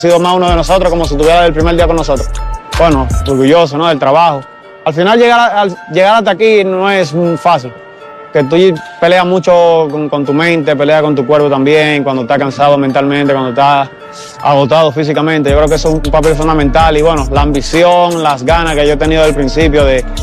Ha sido más uno de nosotros, como si estuviera el primer día con nosotros. Bueno, orgulloso, ¿no?, del trabajo. Al final llegar hasta aquí no es fácil. Que tú peleas mucho con tu mente, peleas con tu cuerpo también, cuando estás cansado mentalmente, cuando estás agotado físicamente. Yo creo que eso es un papel fundamental y bueno, la ambición, las ganas que yo he tenido desde el principio de